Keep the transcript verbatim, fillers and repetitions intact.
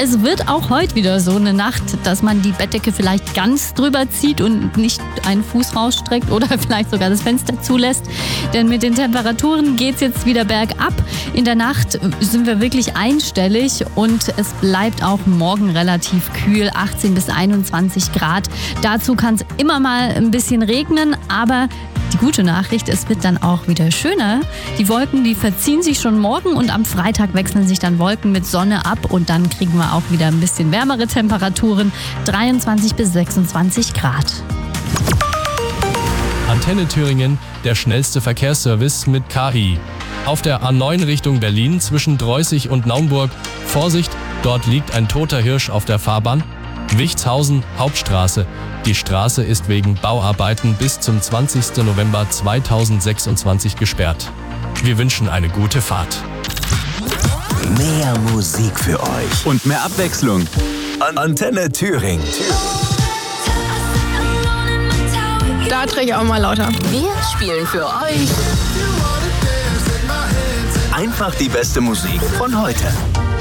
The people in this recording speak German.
es wird auch heute wieder so eine Nacht, dass man die Bettdecke vielleicht ganz drüber zieht und nicht einen Fuß rausstreckt oder vielleicht sogar das Fenster zulässt. Denn mit den Temperaturen geht es jetzt wieder bergab. In der Nacht sind wir wirklich einstellig und es bleibt auch morgen relativ kühl, achtzehn bis einundzwanzig Grad. Dazu kann es immer mal ein bisschen regnen, aber die gute Nachricht, es wird dann auch wieder schöner. Die Wolken, die verziehen sich schon morgen und am Freitag wechseln sich dann Wolken mit Sonne ab und dann kriegen wir auch wieder ein bisschen wärmere Temperaturen, dreiundzwanzig bis sechsundzwanzig Grad. Antenne Thüringen, der schnellste Verkehrsservice mit K I. Auf der A neun Richtung Berlin zwischen Dreußig und Naumburg. Vorsicht, dort liegt ein toter Hirsch auf der Fahrbahn. Wichtshausen, Hauptstraße. Die Straße ist wegen Bauarbeiten bis zum zwanzigsten November zweitausendsechsundzwanzig gesperrt. Wir wünschen eine gute Fahrt. Mehr Musik für euch und mehr Abwechslung. Antenne Thüringen. Da drehe ich auch mal lauter. Wir spielen für euch Einfach die beste Musik von heute.